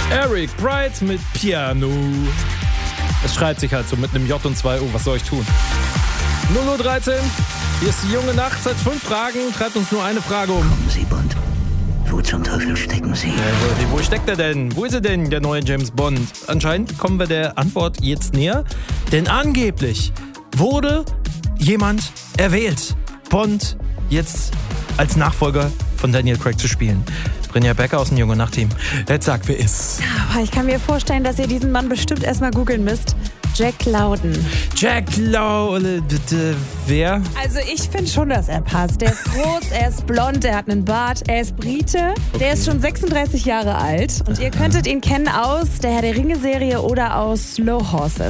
Eric Bright mit Piano. Es schreibt sich halt so mit einem J und 2 O. Was soll ich tun? 00:13. Hier ist die junge Nacht. Seit 5 Fragen. Treibt uns nur eine Frage um. Kommen Sie, Bond. Wo zum Teufel stecken Sie? Wo steckt er denn? Wo ist er denn, der neue James Bond? Anscheinend kommen wir der Antwort jetzt näher. Denn angeblich wurde jemand erwählt, Bond jetzt als Nachfolger von Daniel Craig zu spielen. Brinja Becker aus dem Junge Nacht-Team. Jetzt sag, wer ist? Aber ich kann mir vorstellen, dass ihr diesen Mann bestimmt erstmal googeln müsst. Jack Lowden. Jack Lowden, bitte, wer? Also ich finde schon, dass er passt. Der ist groß, er ist blond, er hat einen Bart, er ist Brite, der ist schon 36 Jahre alt und ihr könntet ihn kennen aus der Herr der Ringe-Serie oder aus Slow Horses.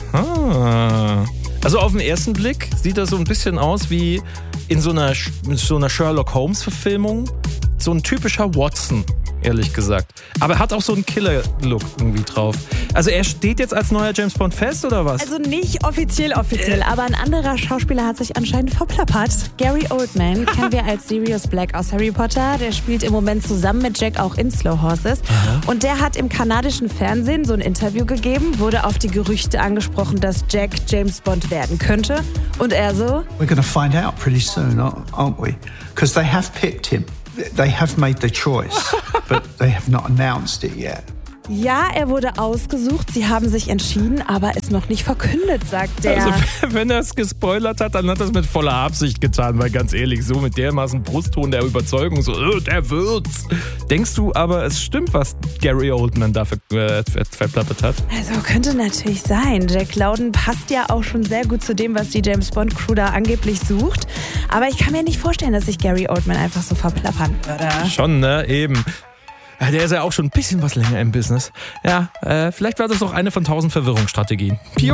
Aha. Also auf den ersten Blick sieht er so ein bisschen aus wie in so einer Sherlock-Holmes-Verfilmung. So ein typischer Watson, ehrlich gesagt. Aber er hat auch so einen Killer-Look irgendwie drauf. Also er steht jetzt als neuer James Bond fest, oder was? Also nicht offiziell, aber ein anderer Schauspieler hat sich anscheinend verplappert. Gary Oldman kennen wir als Sirius Black aus Harry Potter. Der spielt im Moment zusammen mit Jack auch in Slow Horses. Aha. Und der hat im kanadischen Fernsehen so ein Interview gegeben, wurde auf die Gerüchte angesprochen, dass Jack James Bond werden könnte. Und er so: We're going to find out pretty soon, aren't we? Because they have picked him. They have made the choice, but they have not announced it yet. Ja, er wurde ausgesucht, sie haben sich entschieden, aber ist noch nicht verkündet, sagt der. Also wenn er es gespoilert hat, dann hat er es mit voller Absicht getan, weil ganz ehrlich, so mit dermaßen Brustton der Überzeugung, so, der wird's. Denkst du aber, es stimmt, was Gary Oldman da verplappert hat? Also könnte natürlich sein. Jack Lowden passt ja auch schon sehr gut zu dem, was die James Bond Crew da angeblich sucht. Aber ich kann mir nicht vorstellen, dass sich Gary Oldman einfach so verplappern würde. Schon, ne? Eben. Ja, der ist ja auch schon ein bisschen was länger im Business. Ja, vielleicht war das auch eine von 1000 Verwirrungsstrategien. Pio